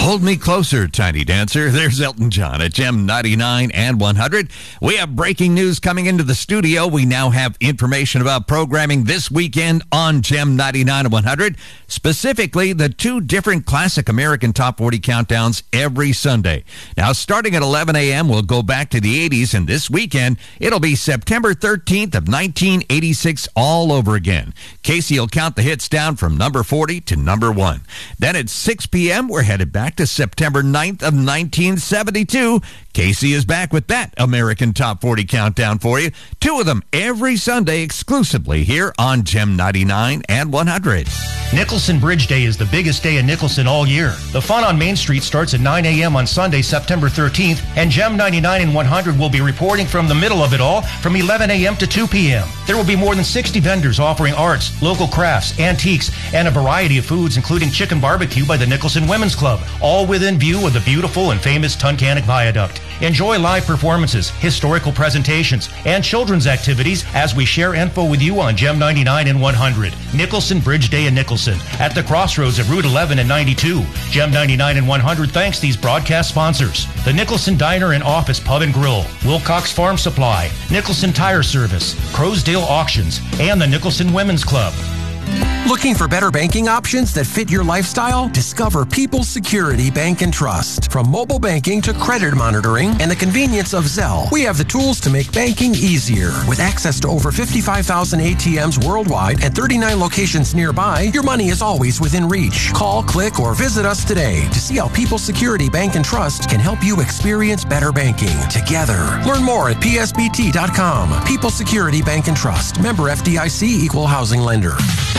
Hold me closer, Tiny Dancer. There's Elton John at Gem 99 and 100. We have breaking news coming into the studio. We now have information about programming this weekend on Gem 99 and 100, specifically the two different classic American Top 40 countdowns every Sunday. Now, starting at 11 a.m., we'll go back to the 80s, and this weekend, it'll be September 13th of 1986 all over again. Casey will count the hits down from number 40 to number 1. Then at 6 p.m., we're headed back to September 9th of 1972. Casey is back with that American Top 40 countdown for you. Two of them every Sunday exclusively here on Gem 99 and 100. Nicholson Bridge Day is the biggest day in Nicholson all year. The fun on Main Street starts at 9 a.m. on Sunday, September 13th, and Gem 99 and 100 will be reporting from the middle of it all from 11 a.m. to 2 p.m. There will be more than 60 vendors offering arts, local crafts, antiques, and a variety of foods, including chicken barbecue by the Nicholson Women's Club, all within view of the beautiful and famous Tunkhannock Viaduct. Enjoy live performances, historical presentations, and children's activities as we share info with you on Gem 99 and 100. Nicholson Bridge Day in Nicholson at the crossroads of Route 11 and 92. Gem 99 and 100 thanks these broadcast sponsors: the Nicholson Diner and Office Pub and Grill, Wilcox Farm Supply, Nicholson Tire Service, Crowsdale Auctions, and the Nicholson Women's Club. Looking for better banking options that fit your lifestyle? Discover People's Security Bank and Trust. From mobile banking to credit monitoring and the convenience of Zelle, we have the tools to make banking easier. With access to over 55,000 ATMs worldwide and 39 locations nearby, your money is always within reach. Call, click, or visit us today to see how People's Security Bank and Trust can help you experience better banking together. Learn more at psbt.com. People's Security Bank and Trust. Member FDIC, Equal Housing Lender.